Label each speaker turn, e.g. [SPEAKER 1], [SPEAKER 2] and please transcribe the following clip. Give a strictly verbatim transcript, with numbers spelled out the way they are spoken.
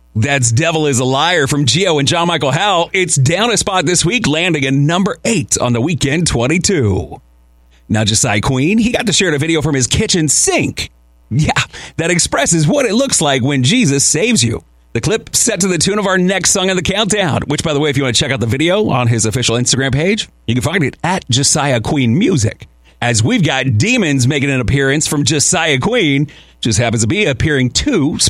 [SPEAKER 1] That's Devil is a Liar from Gio and John Michael Howe. It's down a spot this week, landing at number eight on the Weekend twenty-two. Now, Josiah Queen, he got to share a video from his kitchen sink. Yeah, that expresses what it looks like when Jesus saves you. The clip set to the tune of our next song in the countdown, which, by the way, if you want to check out the video on his official Instagram page, you can find it at Josiah Queen Music. As we've got Demons making an appearance from Josiah Queen, just happens to be appearing two